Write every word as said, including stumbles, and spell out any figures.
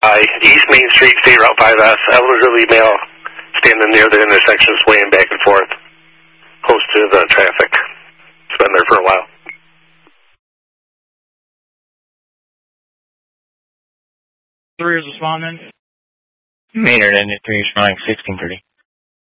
Uh, East Main Street, State Route five S, elderly male standing near the intersection swaying back and forth, close to the traffic. It's been there for a while. Three is responding. Maynard, and three responding, sixteen thirty.